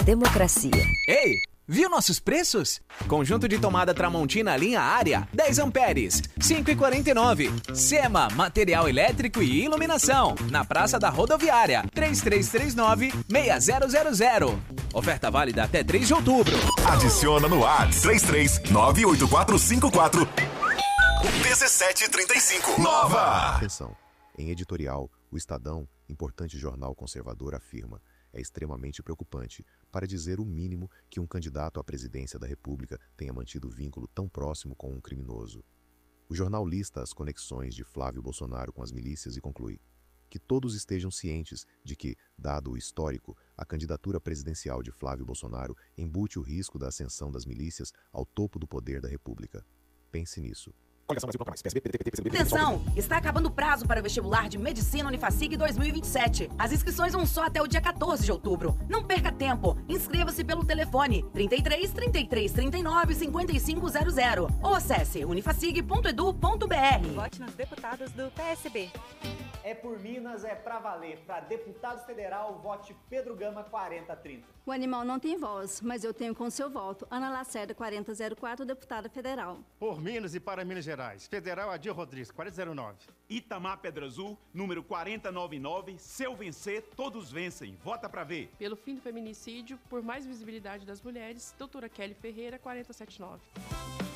Democracia. Ei, viu nossos preços? Conjunto de tomada Tramontina linha Área, 10 amperes, 5,49. Sema, material elétrico e iluminação, na Praça da Rodoviária, 3339-6000. Oferta válida até 3 de outubro. Adiciona no WhatsApp 33-98454-1735. Nova! Atenção. Em editorial, o Estadão, importante jornal conservador, afirma: é extremamente preocupante, para dizer o mínimo, que um candidato à presidência da República tenha mantido vínculo tão próximo com um criminoso. O jornal lista as conexões de Flávio Bolsonaro com as milícias e conclui: que todos estejam cientes de que, dado o histórico, a candidatura presidencial de Flávio Bolsonaro embute o risco da ascensão das milícias ao topo do poder da República. Pense nisso. Atenção! Está acabando o prazo para o vestibular de Medicina Unifacig 2027. As inscrições vão só até o dia 14 de outubro. Não perca tempo. Inscreva-se pelo telefone 33 33 39 5500 ou acesse unifacig.edu.br. Vote nos deputados do PSB. É por Minas, é pra valer. Para deputado federal, vote Pedro Gama 4030. O animal não tem voz, mas eu tenho com seu voto. Ana Lacerda 4004, deputada federal. Por Minas e para Minas Gerais. Federal Adir Rodrigues, 4009. Itamar Pedra Azul, número 4099. Se eu vencer, todos vencem. Vota pra ver. Pelo fim do feminicídio, por mais visibilidade das mulheres, doutora Kelly Ferreira, 4079.